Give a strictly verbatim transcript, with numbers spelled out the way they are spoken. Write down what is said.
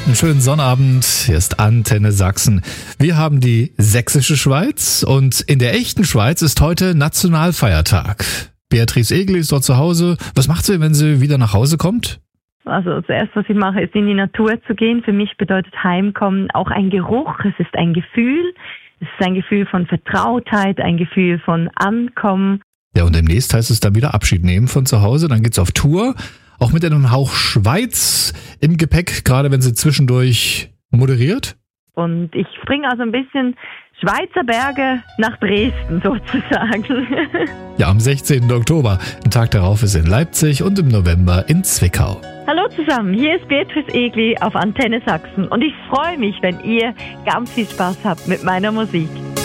Einen schönen Sonnabend. Hier ist Antenne Sachsen. Wir haben die sächsische Schweiz und in der echten Schweiz ist heute Nationalfeiertag. Beatrice Egli ist dort zu Hause. Was macht sie, wenn sie wieder nach Hause kommt? Also zuerst, was ich mache, ist in die Natur zu gehen. Für mich bedeutet Heimkommen auch ein Geruch. Es ist ein Gefühl. Es ist ein Gefühl von Vertrautheit, ein Gefühl von Ankommen. Ja, und demnächst heißt es dann wieder Abschied nehmen von zu Hause. Dann geht's auf Tour. Auch mit einem Hauch Schweiz im Gepäck, gerade wenn sie zwischendurch moderiert. Und ich bringe also ein bisschen Schweizer Berge nach Dresden sozusagen. Ja, am sechzehnten Oktober. Ein Tag darauf ist in Leipzig und im November in Zwickau. Hallo zusammen, hier ist Beatrice Egli auf Antenne Sachsen und ich freue mich, wenn ihr ganz viel Spaß habt mit meiner Musik.